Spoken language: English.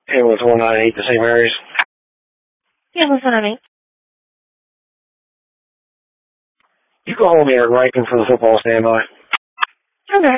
It was 198 to St. Mary's. Yeah, what's 198? You call me Eric Rankin for the football standby.